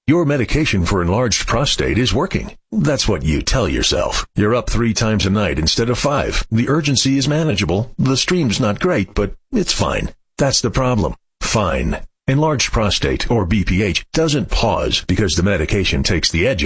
Your medication for enlarged prostate is working. That's what you tell yourself. You're up 3 times a night instead of 5. The urgency is manageable. The stream's not great, but it's fine. That's the problem. Fine. Enlarged prostate, or BPH, doesn't pause because the medication takes the edge